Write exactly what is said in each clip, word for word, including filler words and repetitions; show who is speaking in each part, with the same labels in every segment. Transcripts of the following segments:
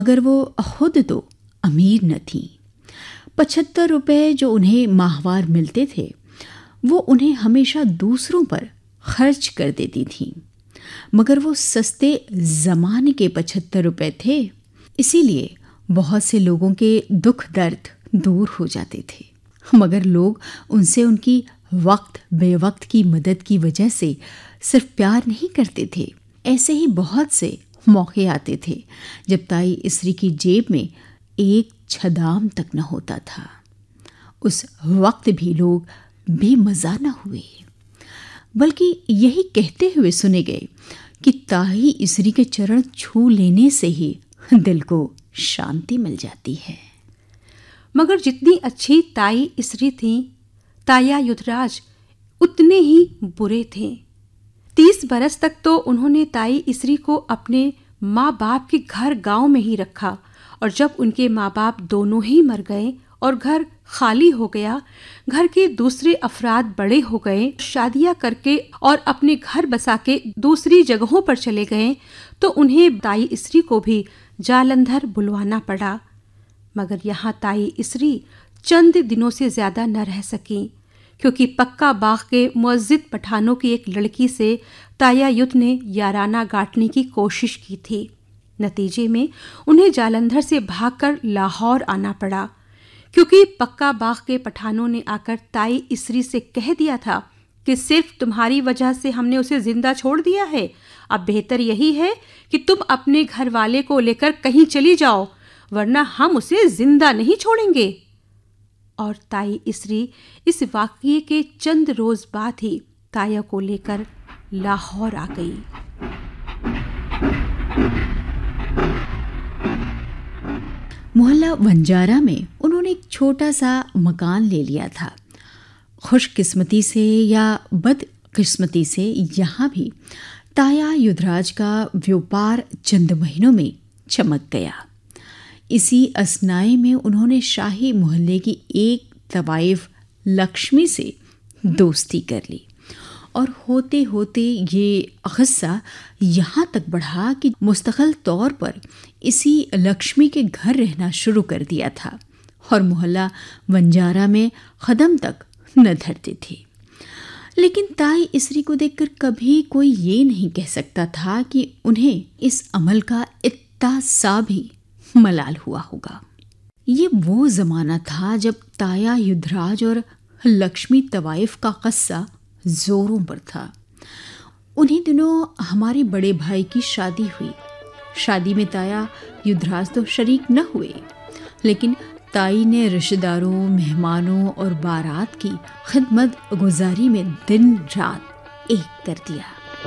Speaker 1: मगर वो खुद तो अमीर न थीं। पचहत्तर रुपए जो उन्हें माहवार मिलते थे वो उन्हें हमेशा दूसरों पर खर्च कर देती थीं, मगर वो सस्ते ज़माने के पचहत्तर रुपए थे, इसीलिए बहुत से लोगों के दुख दर्द दूर हो जाते थे। मगर लोग उनसे उनकी वक्त बेवक्त की मदद की वजह से सिर्फ प्यार नहीं करते थे। ऐसे ही बहुत से मौके आते थे जब ताई इसरी की जेब में एक छदाम तक न होता था। उस वक्त भी लोग बेमज़ा न हुए, बल्कि यही कहते हुए सुने गए कि ताई इसरी के चरण छू लेने से ही दिल को शांति मिल जाती है।
Speaker 2: मगर जितनी अच्छी ताई इसरी थी, ताया युद्धराज उतने ही बुरे थे। तीस बरस तक तो उन्होंने ताई इसरी को अपने माँ बाप के घर गांव में ही रखा, और जब उनके माँ बाप दोनों ही मर गए और घर खाली हो गया, घर के दूसरे अफराद बड़े हो गए, शादियां करके और अपने घर बसा के दूसरी जगहों पर चले गए, तो उन्हें ताई इसरी को भी जालंधर बुलवाना पड़ा। मगर यहाँ ताई इसरी चंद दिनों से ज्यादा न रह सकी, क्योंकि पक्का बाग के मुअज्जिद पठानों की एक लड़की से ताया युद्ध ने याराना गांठने की कोशिश की थी। नतीजे में उन्हें जालंधर से भागकर लाहौर आना पड़ा, क्योंकि पक्का बाग के पठानों ने आकर ताई इसरी से कह दिया था कि सिर्फ तुम्हारी वजह से हमने उसे जिंदा छोड़ दिया है। अब बेहतर यही है कि तुम अपने घर वाले को लेकर कहीं चली जाओ, वरना हम उसे जिंदा नहीं छोड़ेंगे। और ताई इसरी इस वाक़ये के चंद रोज बाद ही ताया को लेकर लाहौर आ गई।
Speaker 1: मोहल्ला वंजारा में उन्होंने एक छोटा सा मकान ले लिया था। खुशकिस्मती से या बदकिस्मती से यहाँ भी ताया युद्धराज का व्यापार चंद महीनों में चमक गया। इसी असनाए में उन्होंने शाही मोहल्ले की एक तवाइफ लक्ष्मी से दोस्ती कर ली, और होते होते ये क़स्सा यहाँ तक बढ़ा कि मुस्तकिल तौर पर इसी लक्ष्मी के घर रहना शुरू कर दिया था, और मोहल्ला वंजारा में कदम तक न धरते थे। लेकिन ताई इसरी को देखकर कभी कोई ये नहीं कह सकता था कि उन्हें इस अमल का इत्ता सा भी मलाल हुआ होगा। ये वो ज़माना था जब ताया युद्धराज और लक्ष्मी तवाइफ का क़स्सा जोरों पर था। उन्हीं दिनों हमारे बड़े भाई की शादी हुई। शादी में ताया युद्धराज तो शरीक न हुए, लेकिन ताई ने रिश्तेदारों, मेहमानों और बारात की खिदमत गुजारी में दिन रात एक कर दिया।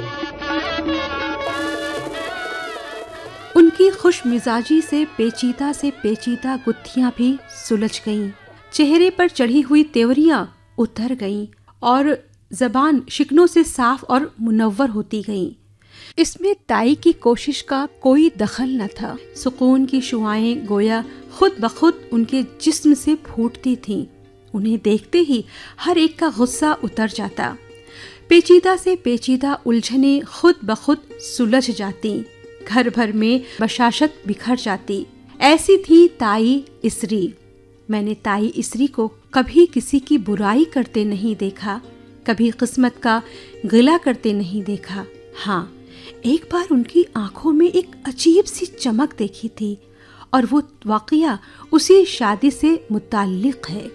Speaker 2: उनकी खुश मिजाजी से पेचीदा से पेचीदा गुत्थियां भी सुलझ गईं, चेहरे पर चढ़ी हुई तेवरियां उतर गईं और जबान शिकनों से साफ और मुनव्वर होती गईं। इसमें ताई की कोशिश का कोई दखल न था। सुकून की शुआएं गोया खुद ब खुद उनके जिस्म से फूटती थीं। उन्हें देखते ही हर एक का गुस्सा उतर जाता। पेचीदा से पेचीदा उलझने खुद ब खुद सुलझ जाती। घर भर में बशाशत बिखर जाती। ऐसी थी ताई इसरी। मैंने ताई इसरी को कभी किसी की बुराई करते नहीं देखा, कभी किस्मत का गिला करते नहीं देखा। हाँ, एक बार उनकी आंखों में एक अजीब सी चमक देखी थी, और वो वाकया उसी शादी से मुताल्लिक है।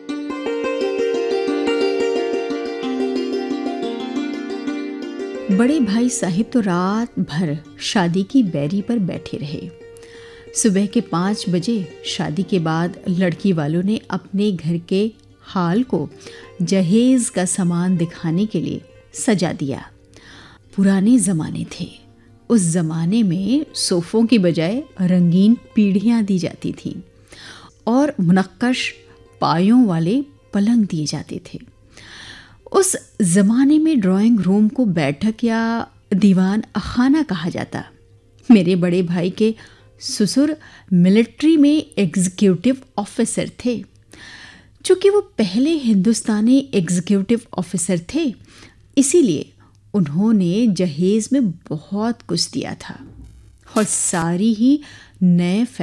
Speaker 1: बड़े भाई साहिब तो रात भर शादी की बैरी पर बैठे रहे। सुबह के पाँच बजे शादी के बाद लड़की वालों ने अपने घर के हाल को जहेज का सामान दिखाने के लिए सजा दिया। पुराने ज़माने थे। उस ज़माने में सोफ़ों की बजाय रंगीन पीढ़ियाँ दी जाती थीं और मुनक्कश पायों वाले पलंग दिए जाते थे। उस ज़माने में ड्राइंग रूम को बैठक या दीवान खाना कहा जाता। मेरे बड़े भाई के ससुर मिलिट्री में एग्जीक्यूटिव ऑफिसर थे। चूँकि वो पहले हिंदुस्तानी एग्जीक्यूटिव ऑफिसर थे, इसीलिए उन्होंने जहेज में बहुत कुछ दिया था और सारी ही नए